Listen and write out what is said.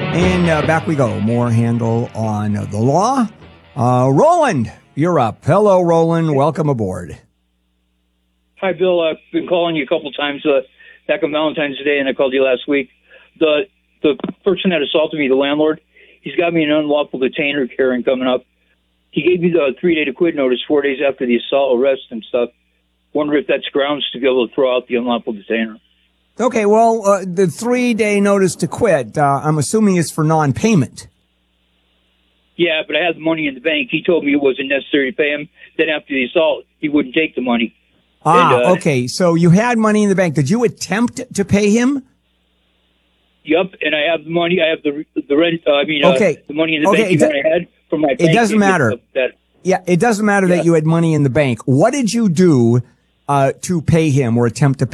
And back we go. More handle on the law. Roland, you're up. Hello, Roland. Welcome aboard. Hi, Bill. I've been calling you a couple times back on Valentine's Day, and I called you last week. The person that assaulted me, the landlord, he's got me an unlawful detainer hearing coming up. He gave me the 3-day to quit notice 4 days after the assault, arrest, and stuff. Wonder if that's grounds to be able to throw out the unlawful detainer. Okay, well, the 3-day notice to quit, I'm assuming is for non-payment. Yeah, but I had the money in the bank. He told me it wasn't necessary to pay him. Then after the assault, he wouldn't take the money. Okay, so you had money in the bank. Did you attempt to pay him? Yep, and I have the money. I have the rent. The money in the bank that I had from my bank. It doesn't matter. Yeah, it doesn't matter that you had money in the bank. What did you do to pay him or attempt to